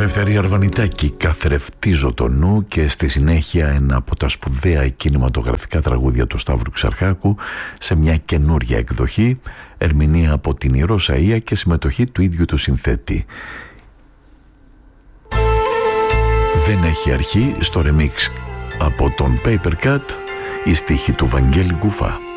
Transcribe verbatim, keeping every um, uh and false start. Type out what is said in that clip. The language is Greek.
Ελευθερία Αρβανιτάκη, καθρεφτίζω το νου, και στη συνέχεια ένα από τα σπουδαία κινηματογραφικά τραγούδια του Σταύρου Ξαρχάκου σε μια καινούρια εκδοχή, ερμηνεία από την Ηρώ Σαΐα και συμμετοχή του ίδιου του συνθέτη. Δεν έχει αρχή στο remix από τον Paper Cut, η στίχη του Βαγγέλη Γκουφά.